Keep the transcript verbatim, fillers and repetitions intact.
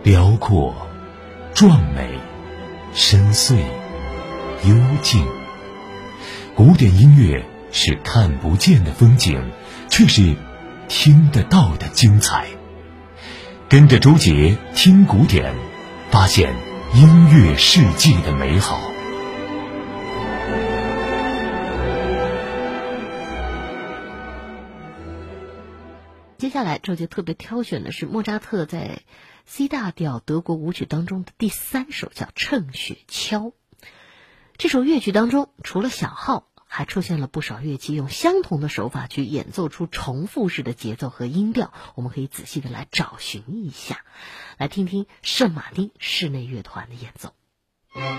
辽阔、壮美、深邃、幽静。古典音乐是看不见的风景，却是听得到的精彩。跟着周杰听古典，发现音乐世界的美好。 接下来周杰特别挑选的是莫扎特在 C 大调德国舞曲当中的第三首，叫《乘雪橇》。这首乐曲当中除了小号，还出现了不少乐器用相同的手法去演奏出重复式的节奏和音调，我们可以仔细的来找寻一下，来听听圣马丁室内乐团的演奏。